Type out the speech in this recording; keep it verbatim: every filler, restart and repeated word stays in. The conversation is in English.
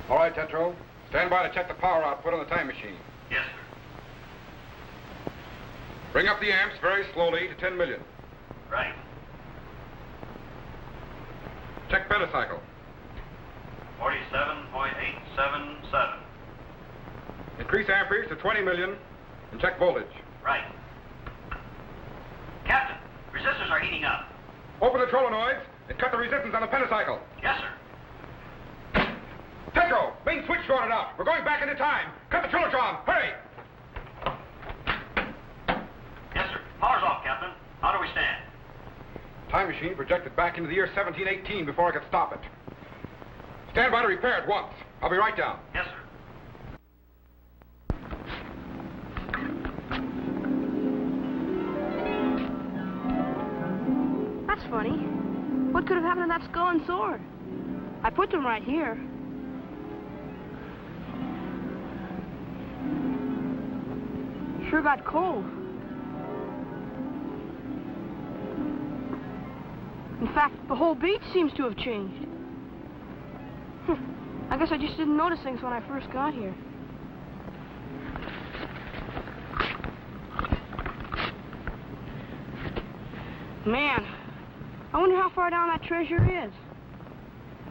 All right, Tetro. Stand by to check the power output on the time machine. Yes, sir. Bring up the amps very slowly to ten million. Right. Check pentacycle. forty-seven point eight seven seven. Increase amperage to twenty million and check voltage. Right. Captain, resistors are heating up. Open the solenoids and cut the resistance on the pentacycle. Yes, sir. Tetro, main switch shorted out. We're going back into time. Cut the trilotron. Hurry! Yes, sir. Power's off, Captain. How do we stand? Time machine projected back into the year seventeen eighteen before I could stop it. Stand by to repair it once. I'll be right down. Yes, sir. That's funny. What could have happened to that skull and sword? I put them right here. Sure got cold. In fact, the whole beach seems to have changed. I guess I just didn't notice things when I first got here. Man, I wonder how far down that treasure is.